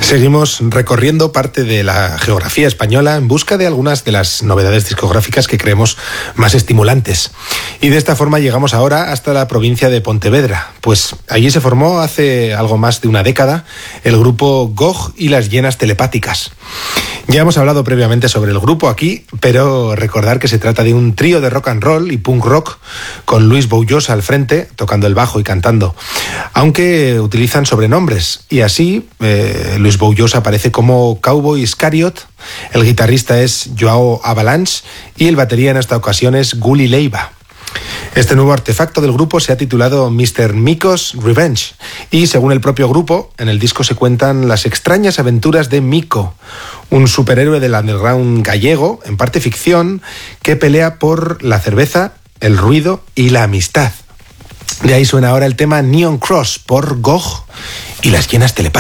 Seguimos recorriendo parte de la geografía española en busca de algunas de las novedades discográficas que creemos más estimulantes. Y de esta forma llegamos ahora hasta la provincia de Pontevedra, pues allí se formó hace algo más de una década el grupo Gog y las Hienas Telepáticas. Ya hemos hablado previamente sobre el grupo aquí, pero recordar que se trata de un trío de rock and roll y punk rock con Luis Boullosa al frente, tocando el bajo y cantando, aunque utilizan sobrenombres, y así Luis Boullosa aparece como Cowboy Iscariot, el guitarrista es Joao Avalanche y el batería en esta ocasión es Gully Leiva. Este nuevo artefacto del grupo se ha titulado Mr. Mico's Revenge y, según el propio grupo, en el disco se cuentan las extrañas aventuras de Mico, un superhéroe del underground gallego, en parte ficción, que pelea por la cerveza, el ruido y la amistad. De ahí suena ahora el tema Neon Cross por Gog y las Hienas Telepáticas.